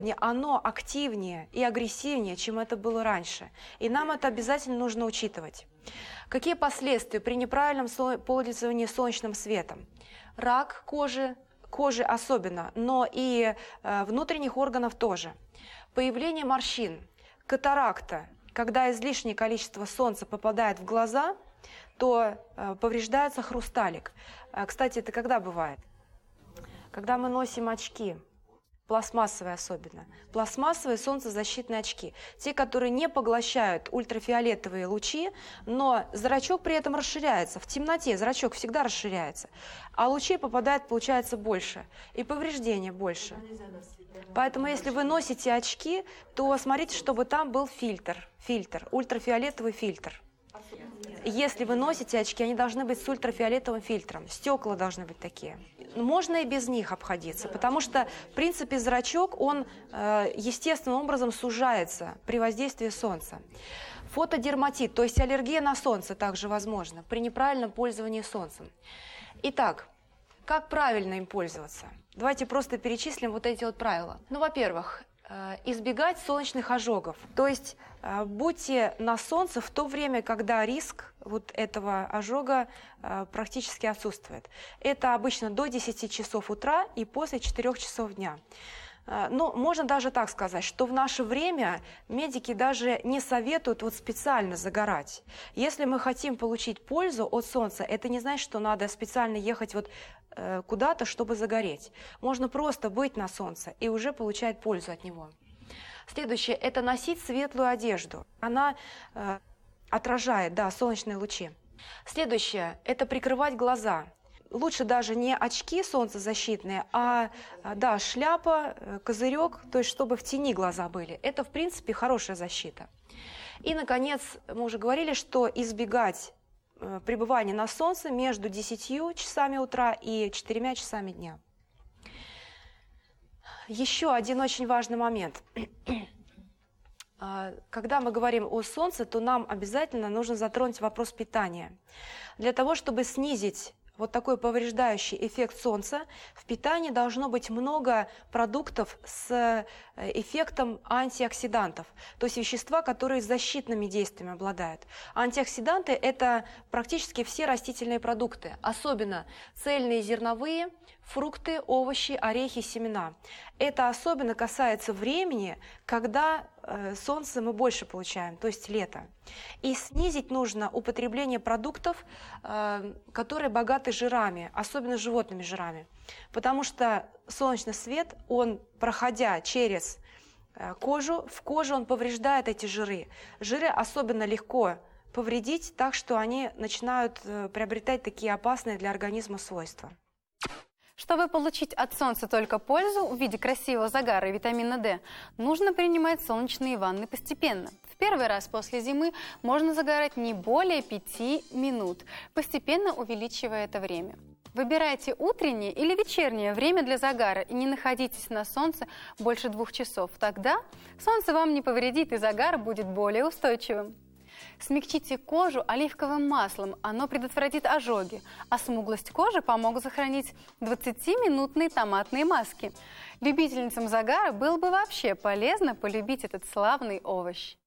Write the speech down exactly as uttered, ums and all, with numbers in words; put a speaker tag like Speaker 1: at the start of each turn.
Speaker 1: Оно активнее и агрессивнее, чем это было раньше. И нам это обязательно нужно учитывать. Какие последствия при неправильном пользовании солнечным светом? Рак кожи, кожи особенно, но и э, внутренних органов тоже. Появление морщин, катаракта. Когда излишнее количество солнца попадает в глаза, то э, повреждается хрусталик. Э, кстати, это когда бывает? Когда мы носим очки. Пластмассовые особенно. Пластмассовые солнцезащитные очки. Те, которые не поглощают ультрафиолетовые лучи, но зрачок при этом расширяется. В темноте зрачок всегда расширяется. А лучей попадает, получается, больше. И повреждения больше. Поэтому, если вы носите очки, то смотрите, чтобы там был фильтр. Фильтр. Ультрафиолетовый фильтр. Если вы носите очки, они должны быть с ультрафиолетовым фильтром. Стекла должны быть такие. Можно и без них обходиться, потому что, в принципе, зрачок, он э, естественным образом сужается при воздействии солнца. Фотодерматит, то есть аллергия на солнце также возможна при неправильном пользовании солнцем. Итак, как правильно им пользоваться? Давайте просто перечислим вот эти вот правила. Ну, во-первых, избегать солнечных ожогов. То есть будьте на солнце в то время, когда риск вот этого ожога практически отсутствует. Это обычно до десяти часов утра и после четырёх часов дня. Ну, можно даже так сказать, что в наше время медики даже не советуют вот специально загорать. Если мы хотим получить пользу от солнца, это не значит, что надо специально ехать вот э, куда-то, чтобы загореть. Можно просто быть на солнце и уже получать пользу от него. Следующее – это носить светлую одежду. Она э, отражает, да, солнечные лучи. Следующее – это прикрывать глаза. Лучше даже не очки солнцезащитные, а да, шляпа, козырек, то есть чтобы в тени глаза были. Это, в принципе, хорошая защита. И, наконец, мы уже говорили, что избегать пребывания на солнце между десятью часами утра и четырьмя часами дня. Еще один очень важный момент. Когда мы говорим о солнце, то нам обязательно нужно затронуть вопрос питания. Для того, чтобы снизить вот такой повреждающий эффект солнца, в питании должно быть много продуктов с эффектом антиоксидантов, то есть вещества, которые защитными действиями обладают. Антиоксиданты – это практически все растительные продукты, особенно цельные зерновые, фрукты, овощи, орехи, семена. Это особенно касается времени, когда э, солнце мы больше получаем, то есть лето. И снизить нужно употребление продуктов, э, которые богаты жирами, особенно животными жирами. Потому что солнечный свет, он, проходя через э, кожу, в коже он повреждает эти жиры. Жиры особенно легко повредить, так что они начинают э, приобретать такие опасные для организма свойства.
Speaker 2: Чтобы получить от солнца только пользу в виде красивого загара и витамина дэ, нужно принимать солнечные ванны постепенно. В первый раз после зимы можно загорать не более пяти минут, постепенно увеличивая это время. Выбирайте утреннее или вечернее время для загара и не находитесь на солнце больше двух часов. Тогда солнце вам не повредит и загар будет более устойчивым. Смягчите кожу оливковым маслом, оно предотвратит ожоги, а смуглость кожи помогут сохранить двадцатиминутные томатные маски. Любительницам загара было бы вообще полезно полюбить этот славный овощ.